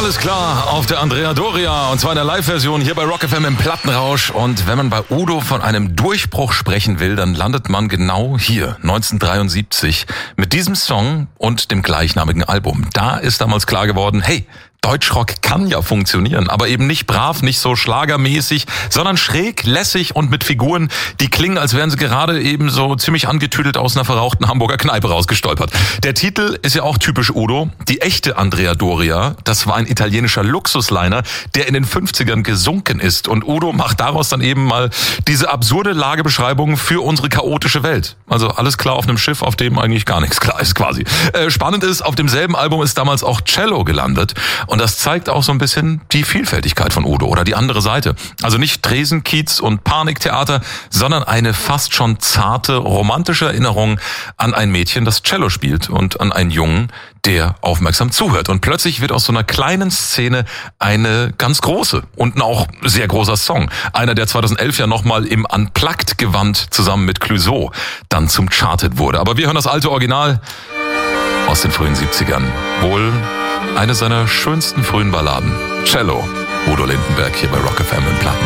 Alles klar, auf der Andrea Doria, und zwar in der Live-Version hier bei Rock FM im Plattenrausch. Und wenn man bei Udo von einem Durchbruch sprechen will, dann landet man genau hier, 1973, mit diesem Song und dem gleichnamigen Album. Da ist damals klar geworden, hey, Deutschrock kann ja funktionieren, aber eben nicht brav, nicht so schlagermäßig, sondern schräg, lässig und mit Figuren, die klingen, als wären sie gerade eben so ziemlich angetüdelt aus einer verrauchten Hamburger Kneipe rausgestolpert. Der Titel ist ja auch typisch Udo. Die echte Andrea Doria, das war ein italienischer Luxusliner, der in den 50ern gesunken ist. Und Udo macht daraus dann eben mal diese absurde Lagebeschreibung für unsere chaotische Welt. Also alles klar auf einem Schiff, auf dem eigentlich gar nichts klar ist quasi. Spannend ist, auf demselben Album ist damals auch Cello gelandet. Und das zeigt auch so ein bisschen die Vielfältigkeit von Udo oder die andere Seite. Also nicht Tresenkiez und Paniktheater, sondern eine fast schon zarte, romantische Erinnerung an ein Mädchen, das Cello spielt, und an einen Jungen, der aufmerksam zuhört. Und plötzlich wird aus so einer kleinen Szene eine ganz große und ein auch sehr großer Song. Einer, der 2011 ja nochmal im Unplugged-Gewand zusammen mit Clouseau dann zum Charted wurde. Aber wir hören das alte Original aus den frühen 70ern. Wohl eine seiner schönsten frühen Balladen. Cello, Udo Lindenberg hier bei Rock FM im Platten.